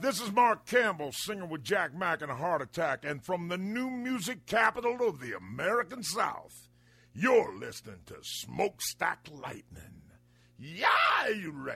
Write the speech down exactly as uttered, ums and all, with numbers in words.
This is Mark Campbell, singer with Jack Mack and a Heart Attack, and from the new music capital of the American South, you're listening to Smokestack Lightning. Yeah, you right.